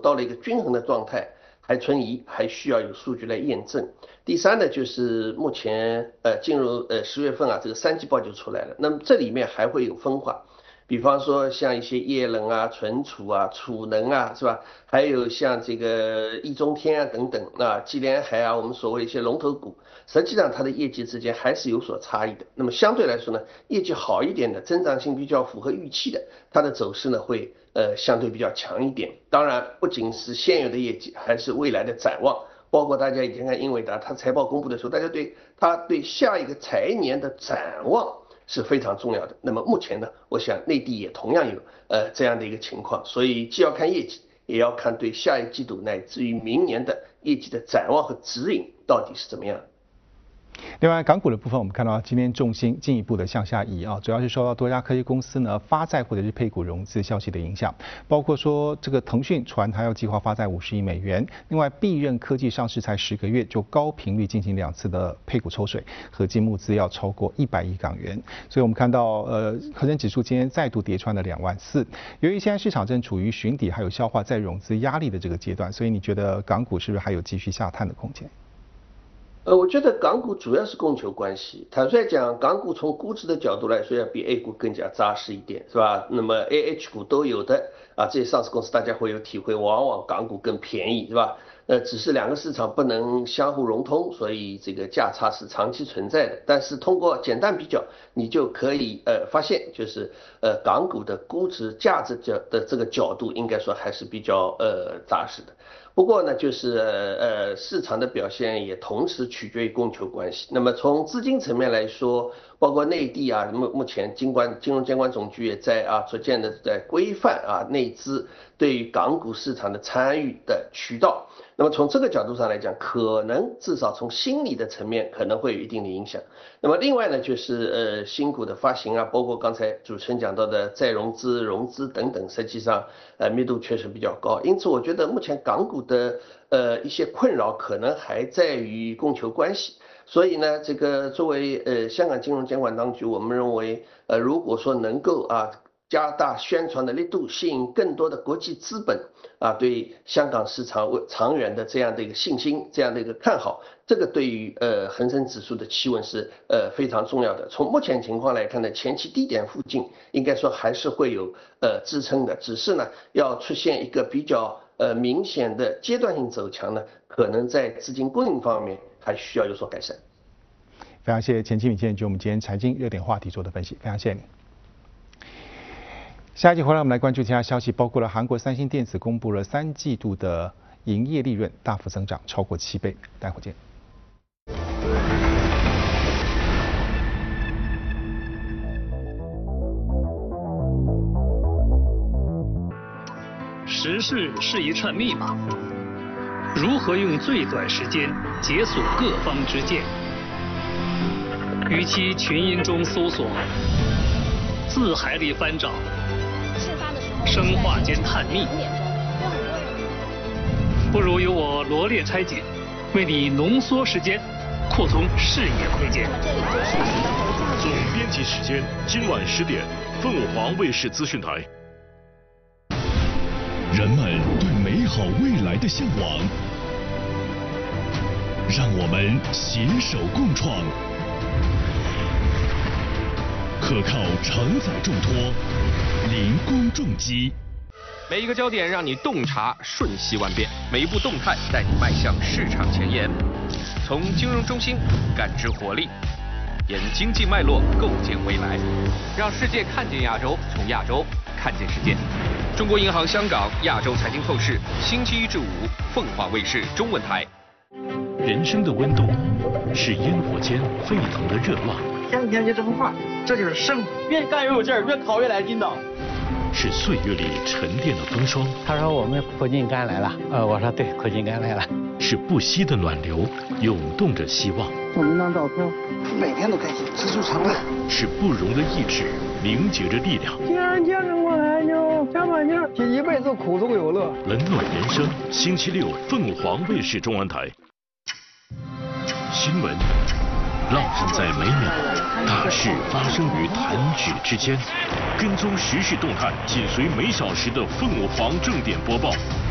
到了一个均衡的状态，还存疑，还需要有数据来验证。第三呢，就是目前进入10月份啊，这个3季报就出来了，那么这里面还会有分化。比方说像一些液冷啊、存储啊、储能啊，是吧？还有像这个易中天啊等等啊、基联海啊，我们所谓一些龙头股，实际上它的业绩之间还是有所差异的。那么相对来说呢，业绩好一点的、增长性比较符合预期的，它的走势呢会相对比较强一点。当然，不仅是现有的业绩，还是未来的展望。包括大家以前看英伟达，它财报公布的时候，大家对下一个财年的展望是非常重要的。那么目前呢，我想内地也同样有这样的一个情况，所以既要看业绩，也要看对下一季度乃至于明年的业绩的展望和指引到底是怎么样。 另外，港股的部分，我们看到今天重心进一步的向下移啊，主要是受到多家科技公司呢发债或者是配股融资消息的影响，包括说这个腾讯传它要计划发债50亿美元，另外必任科技上市才10个月就高频率进行2次的配股抽水，合计募资要超过100亿港元，所以我们看到恒生指数今天再度跌穿了24000。由于现在市场正处于寻底还有消化再融资压力的这个阶段，所以你觉得港股是不是还有继续下探的空间？ 我觉得港股主要是供求关系。坦率讲，港股从估值的角度来说，要比 A 股更加扎实一点，是吧？那么 AH 股都有的啊，这些上市公司大家会有体会，往往港股更便宜，是吧？只是两个市场不能相互融通，所以这个价差是长期存在的。但是通过简单比较，你就可以发现，就是港股的估值价值的这个角度，应该说还是比较扎实的。不过呢，就是市场的表现也同时取决于供求关系。那么从资金层面来说，包括内地啊，目前金融监管总局也在逐渐的在规范内资对于港股市场的参与的渠道。那么从这个角度上来讲，可能至少从心理的层面可能会有一定的影响。那么另外呢，就是新股的发行啊，包括刚才主持人讲到的再融资、融资等等，实际上密度确实比较高。因此我觉得目前港股的一些困扰可能还在于供求关系。所以呢，这个作为香港金融监管当局，我们认为如果说能够加大宣传的力度，吸引更多的国际资本对香港市场长远的这样的一个信心，这样的一个看好，这个对于恒生指数的企稳是非常重要的。从目前情况来看呢，前期低点附近应该说还是会有支撑的，只是呢要出现一个比较明显的阶段性走强呢，可能在资金供应方面还需要有所改善。 非常谢谢钱其敏先生就我们今天财经热点话题做的分析，非常谢谢你。下一集回来，我们来关注其他消息，包括了韩国三星电子公布了3季度的营业利润大幅增长，超过7倍。待会见。 时事是一串密码，如何用最短时间解锁各方之见？与其群音中搜索，字海里翻找。生化间探秘，不如由我罗列拆解，为你浓缩时间，扩充视野空间。 总编辑时间，今晚10点，凤凰卫视资讯台。人们对美好未来的向往，让我们携手共创。可靠承载重托，灵光重击。 每一个焦点让你洞察瞬息万变，每一步动态带你迈向市场前沿。从金融中心感知活力，沿经济脉络构建未来，让世界看见亚洲，从亚洲看见世界。中国银行香港亚洲财经透视，星期1至5，凤凰卫视中文台。 人生的温度是烟火间沸腾的热浪。 天天就这么画，这就是生活。越干越有劲儿，越考越来劲道。 是岁月里沉淀的风霜。 他说我们苦尽甘来了，我说对，苦尽甘来了。 是不息的暖流，涌动着希望。 照那张照片，每天都开心，知足常乐。 是不容的意志，凝结着力量。 既然坚持过来，就加把劲儿，一辈子苦中有乐。 冷暖人生，星期6，凤凰卫视中文台。新闻浪漫在每秒，大事发生于弹指之间。跟踪时事动态，紧随每小时的凤凰正点播报。